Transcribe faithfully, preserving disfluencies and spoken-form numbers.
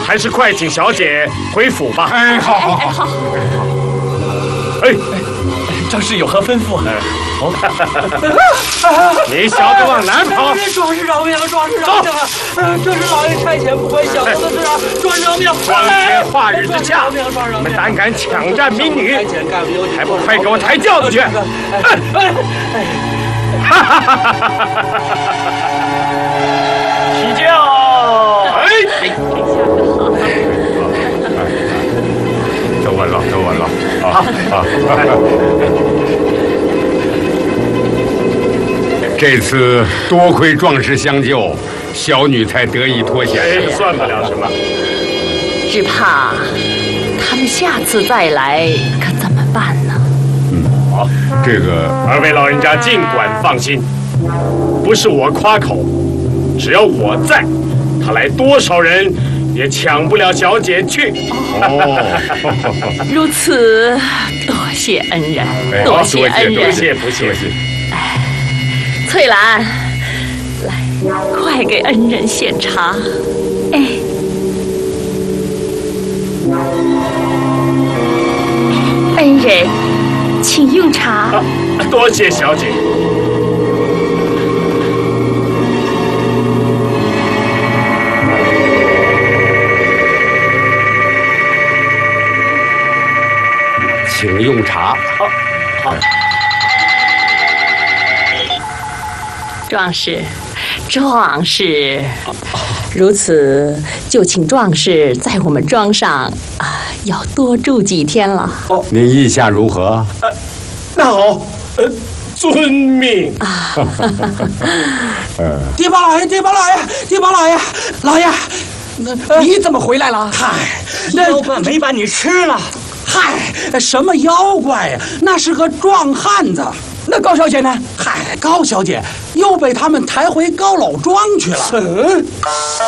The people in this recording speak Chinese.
还是快请小姐回府吧。 哎，好好好。 好。 哎， 张氏有何吩咐？ 哦，你小子往哪跑？ 壮士饶命！壮士饶命！呃，这是老爷差遣不关小人的事啊！壮士饶命！ 光天化日之下，你们胆敢抢占民女，还不快给我抬轿子去！哎哎哎！哈哈哈哈哈哈！起轿！哎哎！ 走稳了，走稳了。啊啊！这次多亏壮士相救，小女才得以脱险。 哎，算不了什么。 只怕他们下次再来，可怎么办呢？ 嗯，好，这个二位老人家尽管放心，不是我夸口，只要我在，他来多少人也抢不了小姐去。 哦， 如此，多谢恩人，多谢恩人， 多谢不谢。 翠兰，来，快给恩人献茶。哎， 恩人，请用茶。 啊、多谢小姐。 请用茶。 好，好。 壮士，壮士，如此就请壮士在我们庄上啊，要多住几天了。 哦，您意下如何？ 呃，那好，呃，遵命。啊， 呃，爹八老爷，爹八老爷，爹八老爷，老爷，你怎么回来了？嗨， 妖怪没把你吃了。 嗨，什么妖怪呀？那是个壮汉子。那高小姐呢？嗨，高小姐又被他们抬回高老庄去了。嗯。